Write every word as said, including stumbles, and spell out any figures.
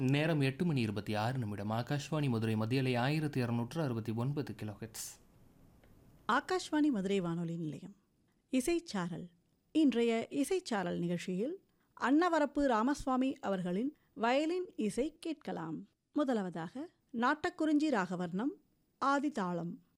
நேரம் எட்டு மணி இருபத்தி ஆறு நிமிடம். ஆகாஷ்வாணி மதுரை மத்தியலை ஆயிரத்தி இருநூற்று அறுபத்தி ஒன்பது கிலோஹெட்ஸ். ஆகாஷ்வாணி மதுரை வானொலி நிலையம். இசைச்சாரல். இன்றைய இசைச்சாரல் நிகழ்ச்சியில் அன்னவரப்பு ராமசுவாமி அவர்களின் வயலின் இசை கேட்கலாம். முதலாவதாக நாட்டக்குறிஞ்சி ராகவர்ணம் ஆதிதாளம்.